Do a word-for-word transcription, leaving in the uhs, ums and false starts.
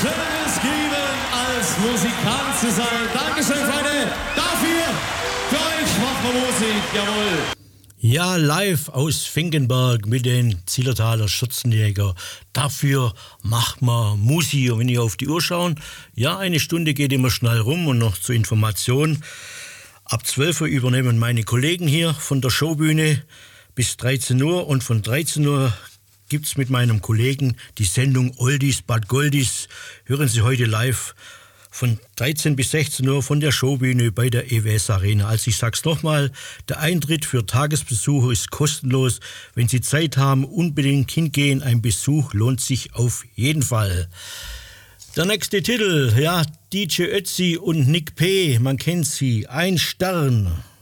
es geben, als Musikant zu sein. Dankeschön, Freunde. Dafür, für euch macht man Musik. Jawohl. Ja, live aus Finkenberg mit den Zillertaler Schürzenjäger. Dafür macht man Musik. Und wenn ihr auf die Uhr schauen, ja, eine Stunde geht immer schnell rum. Und noch zur Information, ab zwölf Uhr übernehmen meine Kollegen hier von der Showbühne bis dreizehn Uhr. Und von dreizehn Uhr gibt es mit meinem Kollegen die Sendung Oldies Bad Goldies. Hören Sie heute live von dreizehn bis sechzehn Uhr von der Showbühne bei der E W S Arena. Also ich sag's nochmal, der Eintritt für Tagesbesucher ist kostenlos. Wenn Sie Zeit haben, unbedingt hingehen. Ein Besuch lohnt sich auf jeden Fall. Der nächste Titel, ja, D J Ötzi und Nick P., man kennt sie, Ein Stern.